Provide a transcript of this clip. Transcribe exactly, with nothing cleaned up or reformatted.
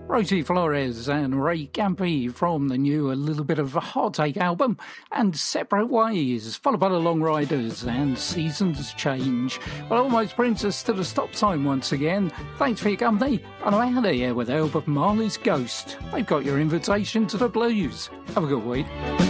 Rosie Flores and Ray Campi from the new A Little Bit of a Heartache album, and Separate Ways, followed by the Long Riders and Seasons Change. Well, almost brings us to the stop sign once again. Thanks for your company, and I'm out of here with the help of Marley's Ghost. They've got your invitation to the blues. Have a good week.